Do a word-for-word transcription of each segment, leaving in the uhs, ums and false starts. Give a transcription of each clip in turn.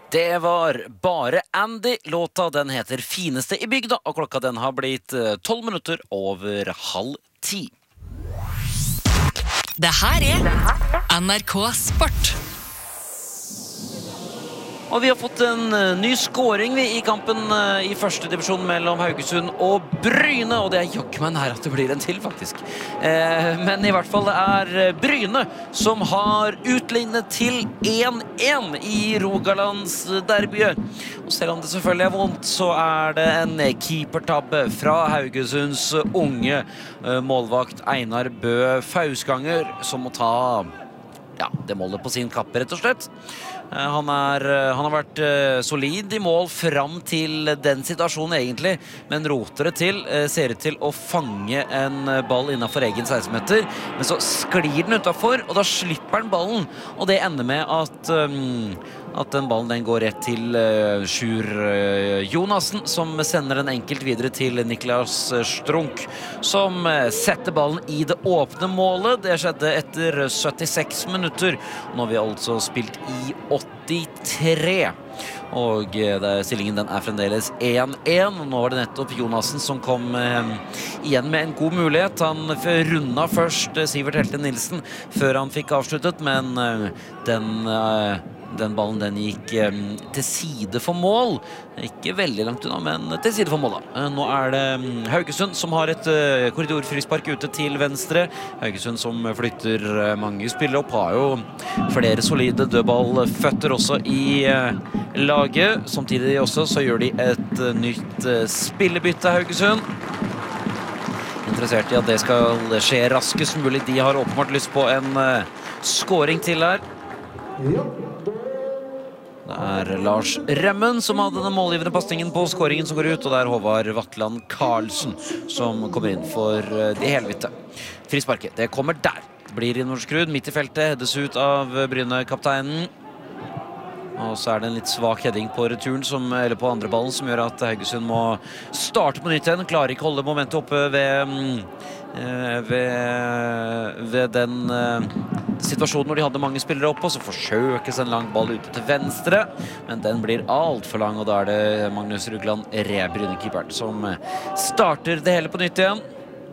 Det var bare Andy. Låta den heter Fineste i bygda, og klokka den har blitt tolv minutter over halv ti. Det her er N R K Sport. Og vi har fått en uh, ny scoring vi, i kampen uh, i første divisjon mellom Haugesund og Bryne, og det er jaggu meg nær at det blir en til faktisk. Eh, men i hvert fall det er uh, Bryne som har utlignet til én én i Rogalands derbyet. Og selv om det selvfølgelig er vondt, så er det en keepertabbe fra Haugesunds unge uh, målvakt Einar Bø Fausganger som må ta ja, det målet på sin kappe rett og slett. Han, er, han har vært uh, solid i mål fram til den situasjonen egentlig, men roter det til, uh, ser ut til å fange en ball innenfor egen seksten meter, men så sklir den utenfor, og da slipper han ballen, og det ender med at, um, at den ballen den går rett til uh, Sjur uh, Jonassen, som sender den enkelt videre til Niklas Strunk, som uh, setter ballen i det åpne målet. Det skjedde etter syttiseks minutter. Nå har vi altså spilt i åttitre, og stillingen den er fremdeles én én. Nå var det nettopp Jonassen som kom eh, igjen med en god mulighet. Han runda først eh, Sivert Helte Nilsen før han fikk avsluttet, men eh, den, eh, den ballen den gikk eh, til side for mål. Ikke veldig langt unna, men til side for mål da. Eh, nå er det um, Haugesund som har et uh, korridorfrispark ute til venstre. Haugesund som flytter uh, mange spillere opp, har jo flere solide dødballføtter også i uh, laget. Samtidig også så gjør de et uh, nytt uh, spillebytte, Haugesund. Interessert i at det skal skje raskest mulig. De har åpenbart lyst på en uh, scoring til her. Ja. Det er Lars Remmen som hadde den målgivende passningen på scoringen som går ut, og det er Håvard Vatland Karlsen som kommer inn for de helvite. Frisparket, det kommer der. Det blir innoverskrud, midt i feltet, hedes ut av Bryne-kapteinen. Og så er det en litt svak heading på returen, som, eller på andre ballen, som gjør at Haugesund må starte på nytt igjen. Klarer ikke holde momentet oppe ved, ved, ved den situasjonen hvor de hadde mange spillere oppe, og så forsøkes en lang ball ute til venstre, men den blir alt for lang, og da er det Magnus Rugland Re, Bryne-keeperen, som starter det hele på nytt igjen.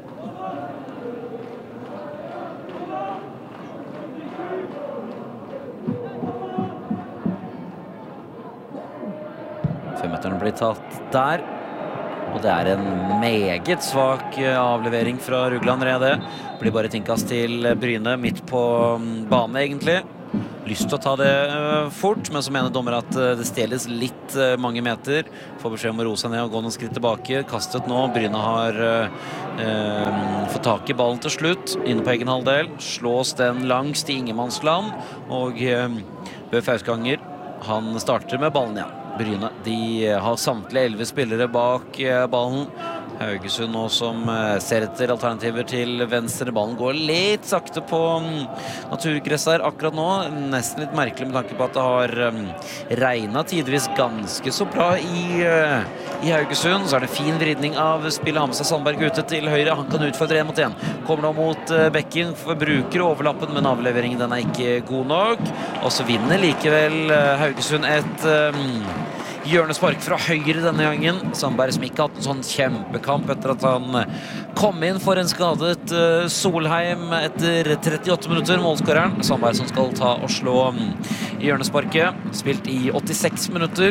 Femmeteren blir tatt der, og det er en meget svak avlevering fra Rugland Re. Det blir bare et innkast til Bryne midt på bane egentlig. Lyst til å ta det fort, men så mener dommer at det stjeles litt mange meter. Får beskjed om å roe seg ned og gå noen skritt tilbake. Kastet nå. Bryne har eh, fått tak i ballen til slutt, inne på egen halvdel. Slås den langs til ingenmannsland, og eh, Bø Fausganger, han starter med ballen igjen. Bryne, de har samtlige elleve spillere bak ballen. Haugesund nå som ser etter alternativer til venstre. Ballen går litt sakte på naturgress her akkurat nå. Nesten litt merkelig med tanke på at det har regnet tidvis ganske så bra i, i Haugesund. Så er det fin vridning av spillet. Har med seg Sandberg ute til høyre. Han kan utfordre en mot en. Kommer nå mot bekken, bruker overlappen, men avleveringen den er ikke god nok. Og så vinner likevel Haugesund et um, hjørnespark fra høyre denne gangen. Sandberg som ikke har hatt en sånn kjempekamp etter at han kom inn for en skadet uh, Solheim etter trettiåtte minutter, målskåreren. Sandberg som skal ta og slå um, hjørnesparket. Spilt i åttiseks minutter.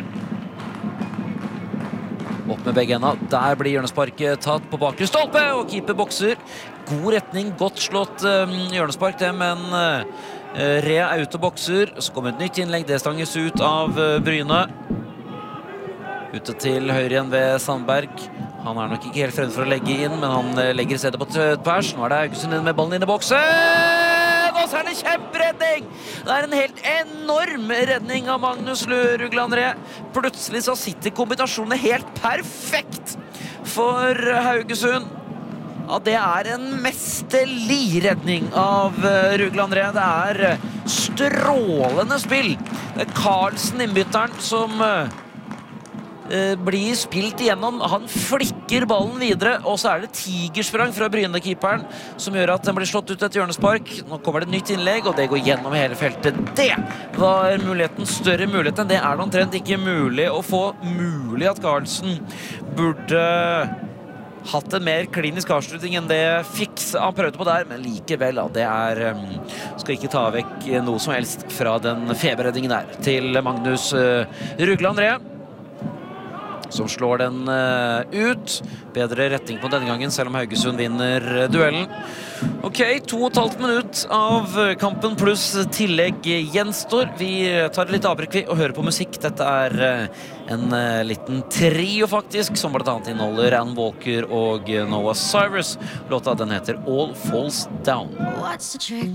Opp med begge enda. Der blir hjørnesparket tatt på bakre stolpe, og keeper bokser. God retning, godt slått um, hjørnespark det, men uh, Re er ute og bokser. Så kommer et nytt innlegg, det stanges ut av uh, Bryne. Ute til høyre igjen ved Sandberg. Han er nok ikke helt fremme for å legge inn, men han legger stedet på tvers. Nå er det Haugesund inn med ballen inn i boksen! Og så er det kjemperedning! Det er en helt enorm redning av Magnus Rugland Re. Plutselig så sitter kombinasjonen helt perfekt for Haugesund. Ja, det er en mesterlig redning av Rugland Re. Det er strålende spill. Det er Karlsen, innbytteren, som eh, blir spilt igjennom. Han flikker ballen videre, og så er det tigersprang fra Bryne-keeperen som gjør at den blir slått ut et hjørnespark. Nå kommer det et nytt innlegg, og det går gjennom hele feltet. Det var muligheten, større mulighet enn det er det omtrent ikke mulig å få. Mulig at Carlsen burde hatt en mer klinisk avslutning enn det Fiks han prøvde på der, men likevel, ja, det er um, skal ikke ta vekk noe som helst fra den feberredningen der til Magnus uh, Rugland Re, som slår den uh, ut. Bedre retning på denne gangen, selv om Haugesund vinner uh, duellen. Ok, to og et halvt minutt av kampen pluss tillegg gjenstår. Vi tar et litt avbrekk og hører på musikk. Dette er uh, en uh, liten trio faktisk, som blant annet inneholder Ann Walker og Noah Cyrus. Låta den heter All Falls Down. What's the trick?